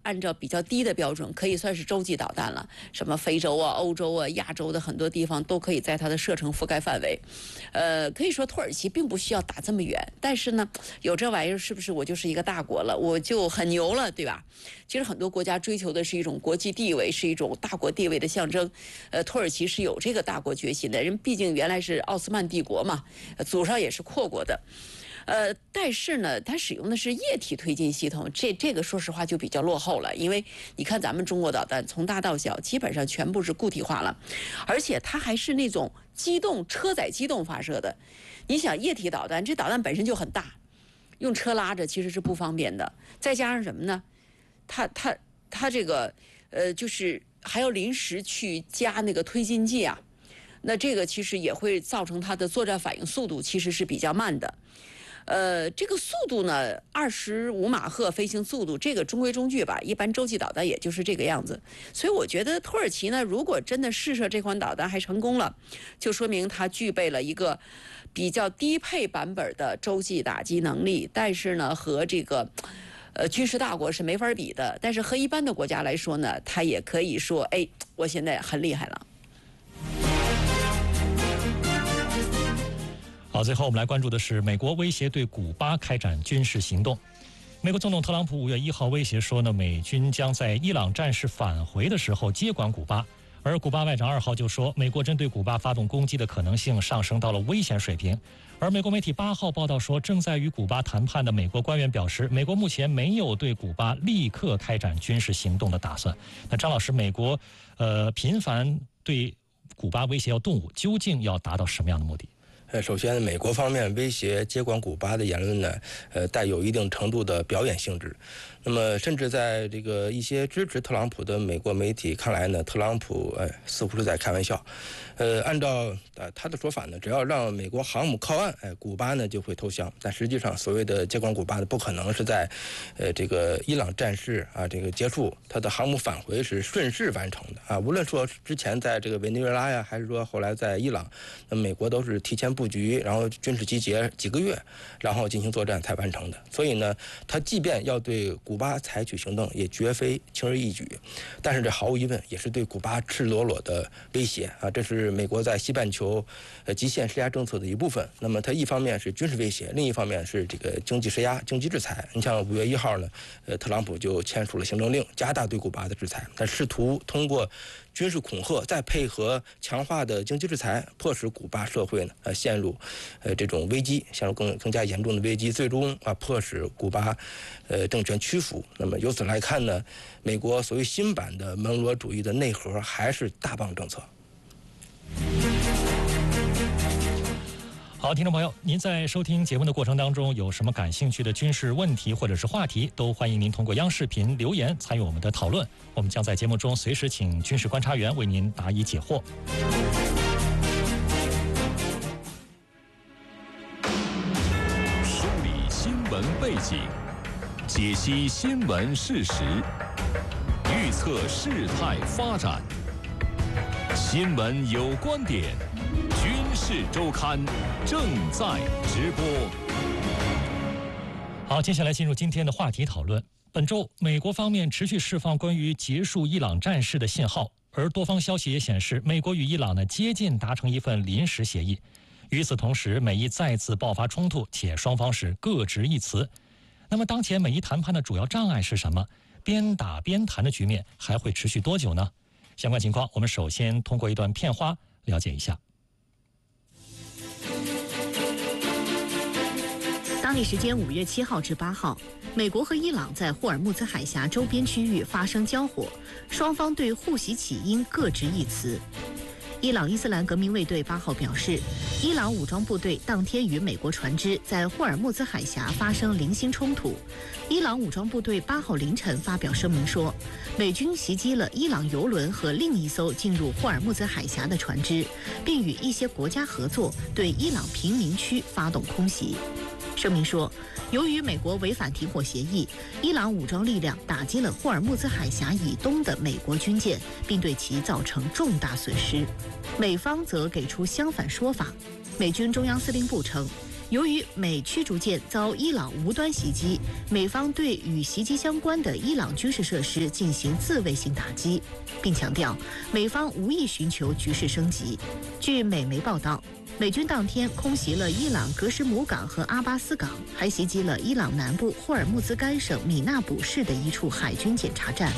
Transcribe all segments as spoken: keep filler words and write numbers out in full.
按照比较低的标准，可以算是洲际导弹了。什么非洲啊、欧洲啊、亚洲的很多地方都可以在它的射程覆盖范围。呃，可以说土耳其并不需要打这么远，但是呢，有这玩意儿是不是我就是一个大国了，我就很牛了，对吧？其实很多国家追求的是一种国际地位，是一种大国地位的象征。呃，土耳其是有这个大国决心的，人毕竟原来是奥斯曼帝国嘛，祖上也是扩国的。呃，但是呢，它使用的是液体推进系统，这这个说实话就比较落后了，因为你看咱们中国导弹从大到小基本上全部是固体化了，而且它还是那种机动车载机动发射的。你想液体导弹，这导弹本身就很大，用车拉着其实是不方便的，再加上什么呢？它它它这个呃，就是还要临时去加那个推进剂啊，那这个其实也会造成它的作战反应速度其实是比较慢的。呃，这个速度呢，二十五马赫飞行速度，这个中规中矩吧。一般洲际导弹也就是这个样子。所以我觉得土耳其呢，如果真的试射这款导弹还成功了，就说明它具备了一个比较低配版本的洲际打击能力。但是呢，和这个呃军事大国是没法比的。但是和一般的国家来说呢，它也可以说，哎，我现在很厉害了。 好，最后我们来关注的是美国威胁对古巴开展军事行动。美国总统特朗普五月一号威胁说呢，美军将在伊朗战事返回的时候接管古巴。而古巴外长二号就说，美国针对古巴发动攻击的可能性上升到了危险水平。而美国媒体八号报道说，正在与古巴谈判的美国官员表示，美国目前没有对古巴立刻开展军事行动的打算。那张老师，美国呃频繁对古巴威胁要动武，究竟要达到什么样的目的？ 呃，首先，美国方面威胁接管古巴的言论呢，呃，带有一定程度的表演性质。那么，甚至在这个一些支持特朗普的美国媒体看来呢，特朗普呃似乎是在开玩笑。呃，按照呃他的说法呢，只要让美国航母靠岸，哎，古巴呢就会投降。但实际上，所谓的接管古巴的不可能是在呃这个伊朗战事啊这个结束，他的航母返回是顺势完成的啊。无论说之前在这个委内瑞拉呀，还是说后来在伊朗，那美国都是提前布局，然后军事集结几个月，然后进行作战才完成的。所以呢，他即便要对古巴采取行动，也绝非轻而易举。但是这毫无疑问也是对古巴赤裸裸的威胁啊！这是美国在西半球呃极限施压政策的一部分。那么它一方面是军事威胁，另一方面是这个经济施压、经济制裁。你像五月一号呢，呃，特朗普就签署了行政令，加大对古巴的制裁，他试图通过军事恐吓，再配合强化的经济制裁，迫使古巴社会呢，呃，陷入，呃，这种危机，陷入更更加严重的危机，最终啊，迫使古巴，呃，政权屈服。那么由此来看呢，美国所谓新版的门罗主义的内核还是大棒政策。 好，听众朋友，您在收听节目的过程当中有什么感兴趣的军事问题或者是话题，都欢迎您通过央视频留言参与我们的讨论。我们将在节目中随时请军事观察员为您答疑解惑。 梳理新闻背景，解析新闻事实，预测事态发展。新闻有观点，军事周刊正在直播。 好，接下来进入今天的话题讨论。本周，美国方面持续释放关于结束伊朗战事的信号，而多方消息也显示，美国与伊朗呢接近达成一份临时协议。与此同时，美伊再次爆发冲突，且双方是各执一词。那么，当前美伊谈判的主要障碍是什么？边打边谈的局面还会持续多久呢？相关情况，我们首先通过一段片花了解一下。 当地时间五月七号至八号，美国和伊朗在霍尔木兹海峡周边区域发生交火，双方对互袭起因各执一词。伊朗伊斯兰革命卫队八号表示，伊朗武装部队当天与美国船只在霍尔木兹海峡发生零星冲突。伊朗武装部队八号凌晨发表声明说，美军袭击了伊朗油轮和另一艘进入霍尔木兹海峡的船只，并与一些国家合作，对伊朗平民区发动空袭。声明说，由于美国违反停火协议，伊朗武装力量打击了霍尔木兹海峡以东的美国军舰，并对其造成重大损失。美方则给出相反说法。美军中央司令部称， 由于美驱逐舰遭伊朗无端袭击，美方对与袭击相关的伊朗军事设施进行自卫性打击，并强调美方无意寻求局势升级。据美媒报道，美军当天空袭了伊朗格什姆港和阿巴斯港，还袭击了伊朗南部霍尔木兹干省米纳卜市的一处海军检查站。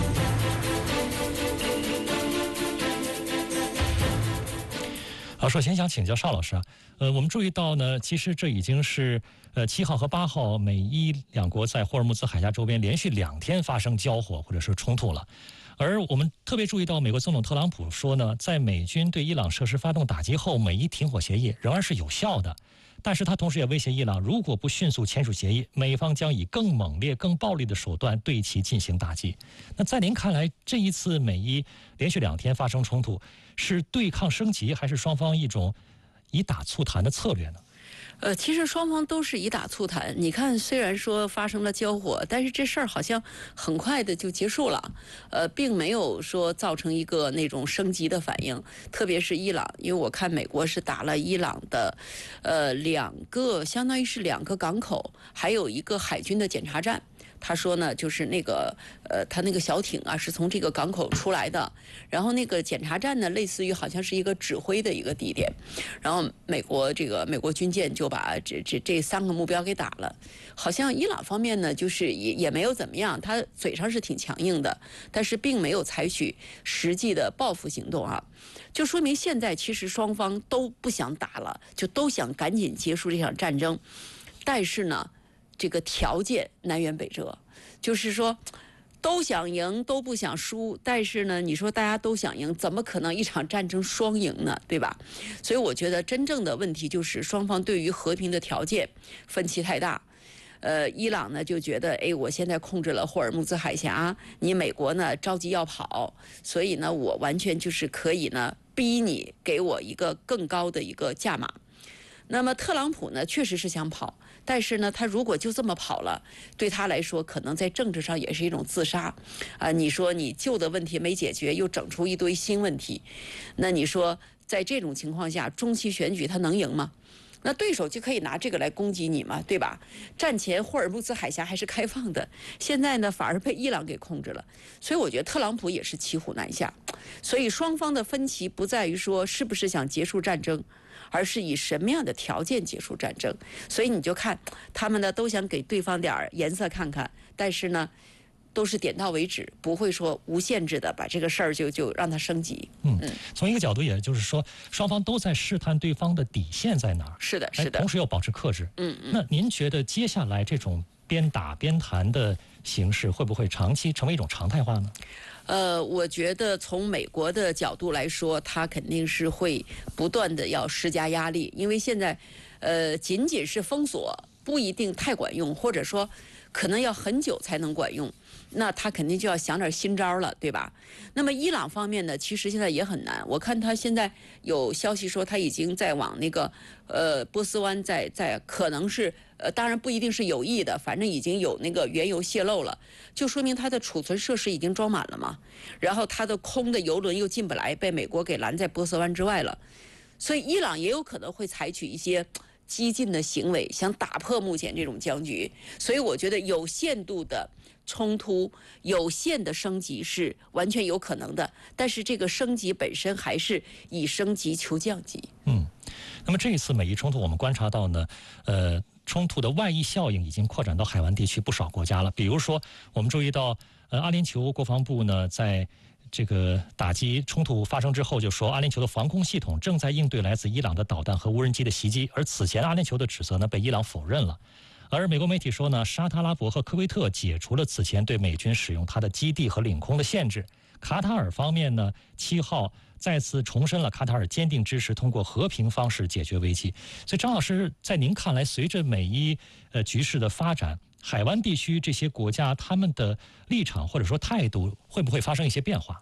好，首先想请教邵老师啊，呃，我们注意到呢，其实这已经是呃七号和八号美伊两国在霍尔木兹海峡周边连续两天发生交火或者是冲突了。而我们特别注意到，美国总统特朗普说呢，在美军对伊朗设施发动打击后，美伊停火协议仍然是有效的。但是他同时也威胁伊朗，如果不迅速签署协议，美方将以更猛烈、更暴力的手段对其进行打击。那在您看来，这一次美伊连续两天发生冲突，是对抗升级，还是双方一种以打促谈的策略呢？ 呃，其实双方都是以打促谈。你看，虽然说发生了交火，但是这事儿好像很快的就结束了，呃，并没有说造成一个那种升级的反应。特别是伊朗，因为我看美国是打了伊朗的，呃，两个相当于是两个港口，还有一个海军的检查站。他说呢，就是那个呃，他那个小艇啊，是从这个港口出来的，然后那个检查站呢，类似于好像是一个指挥的一个地点，然后美国这个美国军舰就把这这这三个目标给打了。好像伊朗方面呢，就是也也没有怎么样，他嘴上是挺强硬的，但是并没有采取实际的报复行动啊，就说明现在其实双方都不想打了，就都想赶紧结束这场战争，但是呢，这个条件南辕北辙，就是说都想赢都不想输，但是呢，你说大家都想赢，怎么可能一场战争双赢呢？对吧？所以我觉得真正的问题就是双方对于和平的条件分歧太大。呃，伊朗呢就觉得，哎，我现在控制了霍尔木兹海峡，你美国呢着急要跑，所以呢，我完全就是可以呢逼你给我一个更高的一个价码。那么特朗普呢，确实是想跑，但是呢，他如果就这么跑了，对他来说，可能在政治上也是一种自杀。啊，你说你旧的问题没解决，又整出一堆新问题，那你说在这种情况下，中期选举他能赢吗？那对手就可以拿这个来攻击你嘛，对吧？战前霍尔木兹海峡还是开放的，现在呢反而被伊朗给控制了，所以我觉得特朗普也是骑虎难下。所以双方的分歧不在于说是不是想结束战争，而是以什么样的条件结束战争。所以你就看他们呢都想给对方点颜色看看，但是呢都是点到为止，不会说无限制的把这个事儿就就让它升级。 嗯，从一个角度，也就是说，双方都在试探对方的底线在哪儿。 是的，是的。 同时要保持克制。 嗯嗯。 那您觉得接下来这种边打边谈的形式，会不会长期成为一种常态化呢？ 呃，我觉得从美国的角度来说，他肯定是会不断的要施加压力，因为现在，呃，仅仅是封锁不一定太管用，或者说可能要很久才能管用。那他肯定就要想点新招了，对吧？那么伊朗方面呢，其实现在也很难。我看他现在有消息说，他已经在往那个呃波斯湾在在可能是呃，当然不一定是有意的，反正已经有那个原油泄漏了，就说明它的储存设施已经装满了嘛。然后它的空的油轮又进不来，被美国给拦在波斯湾之外了。所以伊朗也有可能会采取一些激进的行为，想打破目前这种僵局。所以我觉得有限度的冲突、有限的升级是完全有可能的，但是这个升级本身还是以升级求降级。 嗯，那么这一次美伊冲突，我们观察到呢，呃，冲突的外溢效应已经扩展到海湾地区不少国家了。比如说，我们注意到，呃，阿联酋国防部呢，在这个打击冲突发生之后，就说阿联酋的防空系统正在应对来自伊朗的导弹和无人机的袭击，而此前阿联酋的指责呢被伊朗否认了。而美国媒体说呢，沙特阿拉伯和科威特解除了此前对美军使用它的基地和领空的限制。卡塔尔方面呢，七号再次重申了卡塔尔坚定支持通过和平方式解决危机。所以张老师，在您看来，随着美伊呃局势的发展，海湾地区这些国家他们的立场或者说态度会不会发生一些变化？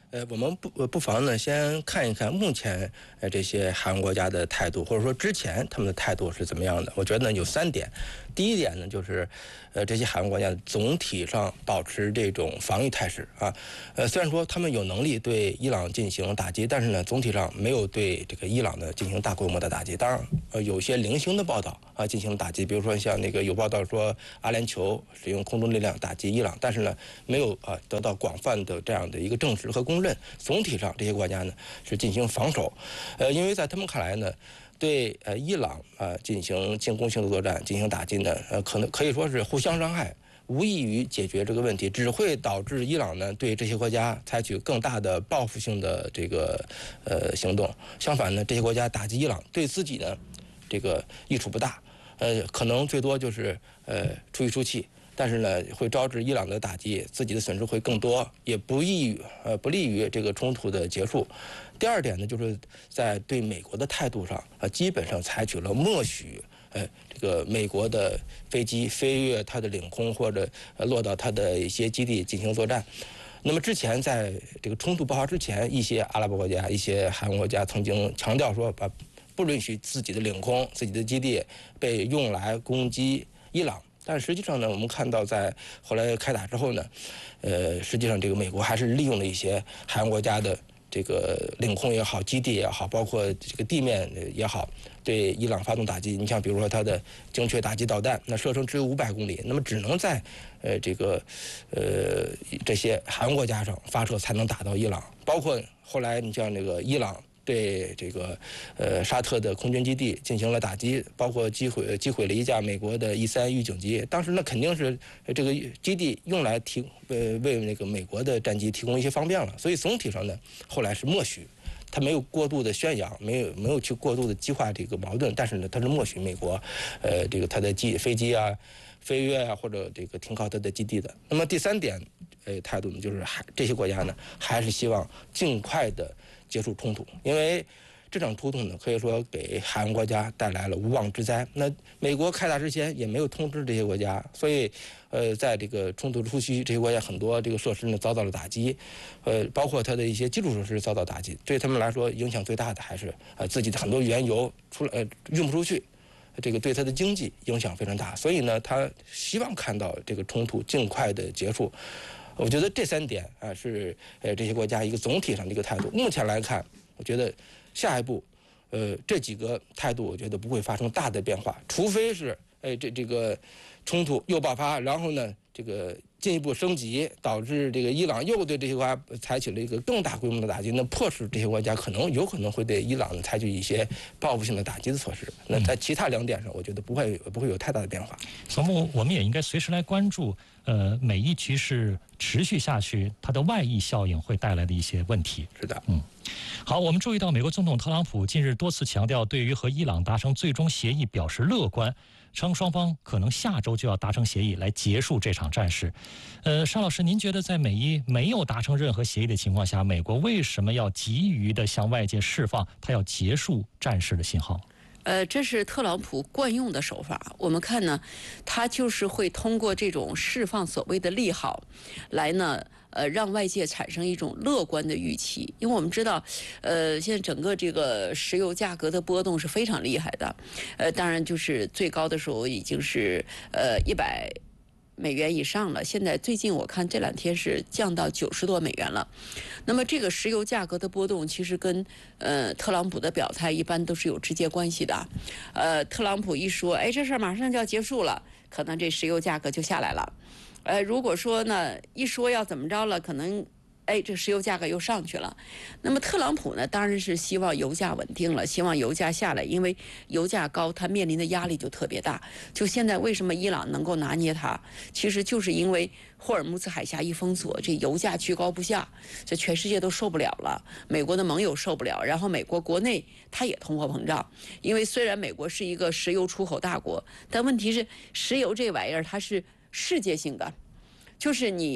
呃，我们不不妨呢，先看一看目前呃这些海湾国家的态度，或者说之前他们的态度是怎么样的。我觉得呢有三点，第一点呢就是，呃，这些海湾国家总体上保持这种防御态势啊。呃，虽然说他们有能力对伊朗进行打击，但是呢总体上没有对这个伊朗呢进行大规模的打击。当然，呃，有些零星的报道啊进行打击，比如说像那个有报道说阿联酋使用空中力量打击伊朗，但是呢没有啊得到广泛的这样的一个证实和公认。总体上这些国家呢是进行防守，呃，因为在他们看来呢，对呃伊朗啊、呃、进行进攻性的作战进行打击呢，呃，可能可以说是互相伤害，无异于解决这个问题，只会导致伊朗呢对这些国家采取更大的报复性的这个呃行动。相反呢，这些国家打击伊朗对自己呢这个益处不大，呃，可能最多就是呃出一出气。但是呢，会招致伊朗的打击，自己的损失会更多，也不利于呃不利于这个冲突的结束。第二点呢，就是在对美国的态度上，呃，基本上采取了默许，呃，这个美国的飞机飞越它的领空或者呃落到它的一些基地进行作战。那么之前在这个冲突爆发之前，一些阿拉伯国家、一些海湾国家曾经强调说，把不允许自己的领空、自己的基地被用来攻击伊朗。但实际上呢，我们看到在后来开打之后呢，呃，实际上这个美国还是利用了一些海湾国家的这个领空也好、基地也好，包括这个地面也好，对伊朗发动打击。你像比如说它的精确打击导弹，那射程只有五百公里，那么只能在呃这个呃这些海湾国家上发射才能打到伊朗。包括后来你像那个伊朗对这个呃沙特的空军基地进行了打击，包括击毁击毁了一架美国的 E 三预警机。当时呢肯定是这个基地用来提呃为那个美国的战机提供一些方便了，所以总体上呢后来是默许，他没有过度的宣扬，没有没有去过度的激化这个矛盾，但是呢他是默许美国呃这个他的机飞机啊飞越啊或者这个停靠他的基地的。那么第三点呃态度呢就是还这些国家呢还是希望尽快的结束冲突，因为这场冲突呢，可以说给海湾国家带来了无妄之灾。那美国开打之前也没有通知这些国家，所以，呃，在这个冲突初期，这些国家很多这个设施呢遭到了打击，呃，包括它的一些基础设施遭到打击。对他们来说，影响最大的还是呃自己的很多原油出来呃运不出去，这个对它的经济影响非常大。所以呢，他希望看到这个冲突尽快的结束。我觉得这三点啊是呃这些国家一个总体上的一个态度。目前来看，我觉得下一步，呃这几个态度我觉得不会发生大的变化，除非是哎这这个冲突又爆发，然后呢这个进一步升级，导致这个伊朗又对这些国家采取了一个更大规模的打击，那迫使这些国家可能有可能会对伊朗采取一些报复性的打击的措施。那在其他两点上，我觉得不会不会有太大的变化。 所以我们也应该随时来关注，呃，美伊局势持续下去，它的外溢效应会带来的一些问题。 是的， 嗯。好，我们注意到美国总统特朗普近日多次强调，对于和伊朗达成最终协议表示乐观，称双方可能下周就要达成协议来结束这场战事。呃，沙老师，您觉得在美伊没有达成任何协议的情况下，美国为什么要急于的向外界释放他要结束战事的信号？ 呃，这是特朗普惯用的手法。我们看呢，他就是会通过这种释放所谓的利好，来呢，呃，让外界产生一种乐观的预期。因为我们知道，呃，现在整个这个石油价格的波动是非常厉害的，呃，当然就是最高的时候已经是呃一百美元以上了。现在最近我看这两天是降到九十多美元了。那么这个石油价格的波动，其实跟呃特朗普的表态一般都是有直接关系的。呃，特朗普一说，哎，这事儿马上就要结束了，可能这石油价格就下来了。呃，如果说呢一说要怎么着了，可能哎，这石油价格又上去了。那么特朗普呢，当然是希望油价稳定了，希望油价下来，因为油价高，他面临的压力就特别大。就现在为什么伊朗能够拿捏它，其实就是因为霍尔木兹海峡一封锁，这油价居高不下，这全世界都受不了了，美国的盟友受不了，然后美国国内它也通货膨胀。因为虽然美国是一个石油出口大国，但问题是石油这玩意儿它是世界性的，就是你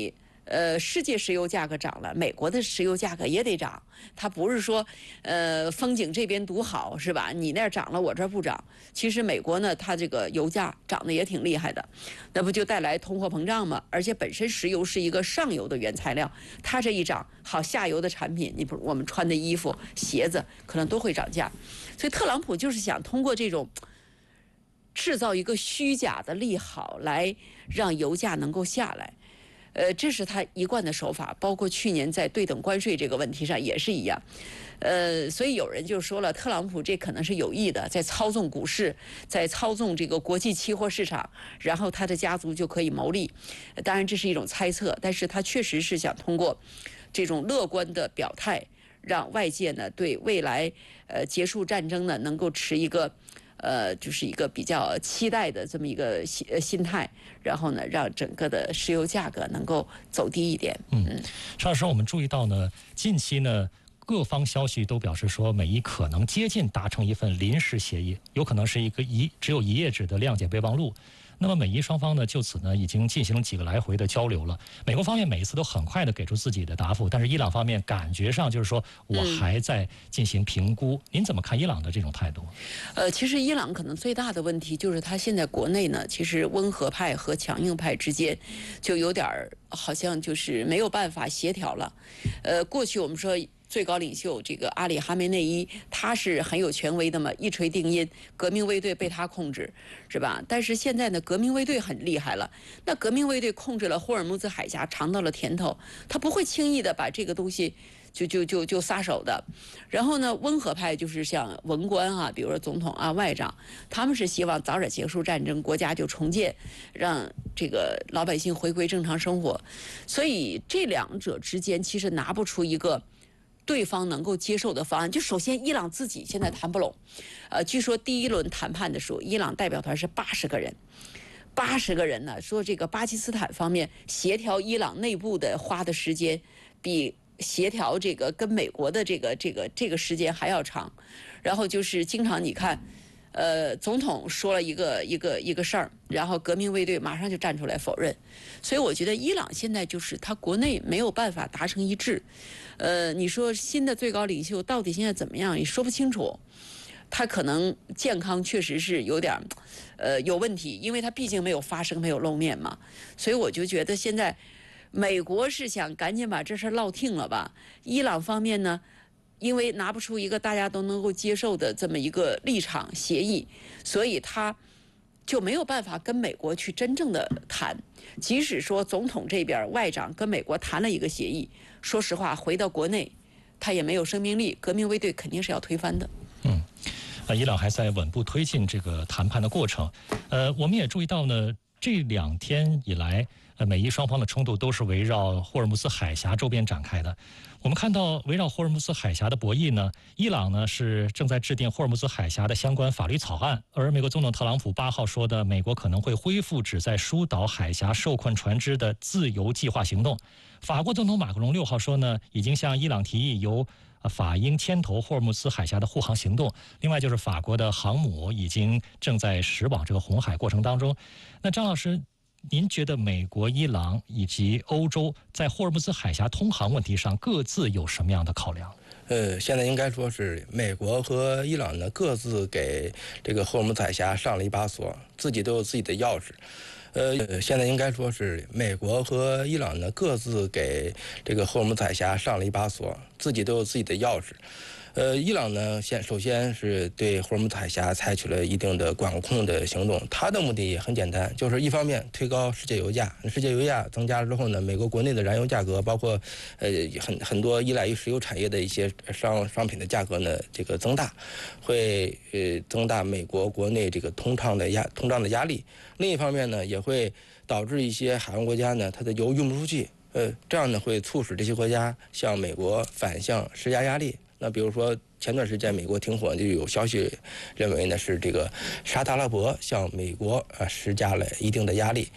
呃，世界石油价格涨了，美国的石油价格也得涨。它不是说，呃，风景这边独好是吧？你那儿涨了，我这儿不涨。其实美国呢，它这个油价涨得也挺厉害的，那不就带来通货膨胀吗？而且本身石油是一个上游的原材料，它这一涨，好下游的产品，你不我们穿的衣服、鞋子可能都会涨价。所以特朗普就是想通过这种制造一个虚假的利好，来让油价能够下来。呃，这是他一贯的手法，包括去年在对等关税这个问题上也是一样。呃，所以有人就说了，特朗普这可能是有意的，在操纵股市，在操纵这个国际期货市场，然后他的家族就可以牟利。当然这是一种猜测，但是他确实是想通过这种乐观的表态，让外界呢对未来呃结束战争呢能够持一个呃就是一个比较期待的这么一个心呃心态，然后呢让整个的石油价格能够走低一点。 嗯，邵老师，我们注意到呢，近期呢各方消息都表示说，美伊可能接近达成一份临时协议，有可能是一个一只有一页纸的谅解备忘录。那么美伊双方呢就此呢已经进行了几个来回的交流了。美国方面每一次都很快的给出自己的答复，但是伊朗方面感觉上就是说我还在进行评估。嗯、您怎么看伊朗的这种态度？ 呃，其实伊朗可能最大的问题就是他现在国内呢，其实温和派和强硬派之间就有点儿好像就是没有办法协调了。呃，过去我们说最高领袖这个阿里哈梅内伊，他是很有权威的嘛，一锤定音，革命卫队被他控制，是吧？但是现在呢，革命卫队很厉害了，那革命卫队控制了霍尔木兹海峡，尝到了甜头，他不会轻易的把这个东西就就就就撒手的。然后呢，温和派就是像文官啊，比如说总统啊、外长，他们是希望早点结束战争，国家就重建，让这个老百姓回归正常生活。所以这两者之间其实拿不出一个对方能够接受的方案。就首先伊朗自己现在谈不拢，呃，据说第一轮谈判的时候，伊朗代表团是八十个人，八十个人呢，说这个巴基斯坦方面协调伊朗内部的花的时间，比协调这个跟美国的这个这个这个时间还要长。然后就是经常你看，呃，总统说了一个一个一个事儿，然后革命卫队马上就站出来否认。所以我觉得伊朗现在就是他国内没有办法达成一致。呃，你说新的最高领袖到底现在怎么样，也说不清楚。他可能健康确实是有点，呃，有问题，因为他毕竟没有发声，没有露面嘛。所以我就觉得现在美国是想赶紧把这事儿落定了吧。伊朗方面呢，因为拿不出一个大家都能够接受的这么一个立场协议，所以他就没有办法跟美国去真正的谈。即使说总统这边外长跟美国谈了一个协议，说实话回到国内他也没有生命力，革命卫队肯定是要推翻的。 嗯，啊，伊朗还在稳步推进这个谈判的过程。呃，我们也注意到呢，这两天以来，呃，美伊双方的冲突都是围绕霍尔木兹海峡周边展开的。我们看到，围绕霍尔木兹海峡的博弈呢，伊朗呢是正在制定霍尔木兹海峡的相关法律草案，而美国总统特朗普八号说的，美国可能会恢复旨在疏导海峡受困船只的自由计划行动。法国总统马克龙六号说呢，已经向伊朗提议由法英牵头霍尔木兹海峡的护航行动。另外就是法国的航母已经正在驶往这个红海过程当中。那张老师，您觉得美国、伊朗以及欧洲在霍尔木兹海峡通航问题上各自有什么样的考量？ 呃，现在应该说是美国和伊朗呢各自给这个霍尔木兹海峡上了一把锁，自己都有自己的钥匙。呃，现在应该说是美国和伊朗呢各自给这个霍尔木兹海峡上了一把锁，自己都有自己的钥匙。呃，伊朗呢，先首先是对霍尔木兹海峡采取了一定的管控的行动，它的目的也很简单，就是一方面推高世界油价，世界油价增加了之后呢，美国国内的燃油价格，包括呃很很多依赖于石油产业的一些商商品的价格呢，这个增大，会呃增大美国国内这个通胀的压通胀的压力。另一方面呢，也会导致一些海湾国家呢，它的油运不出去，呃，这样呢会促使这些国家向美国反向施加压力。那比如说前段时间美国停火，就有消息认为呢是这个沙特阿拉伯向美国啊施加了一定的压力。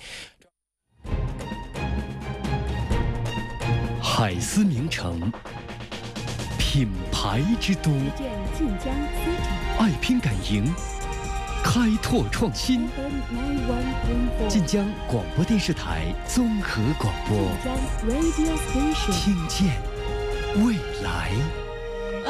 海思名城，品牌之都， 晋江 City， 爱拼敢赢，开拓创新。 晋江广播电视台综合广播，听见未来。